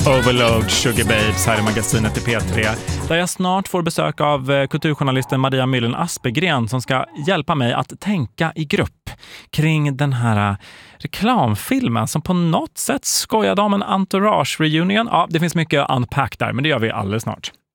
Overload Sugar Babes här i magasinet i P3, där jag snart får besök av kulturjournalisten Maria Myllen Aspergren som ska hjälpa mig att tänka i grupp kring den här reklamfilmen som på något sätt skojade om en entourage reunion. Ja, det finns mycket att unpack där, men det gör vi alldeles snart.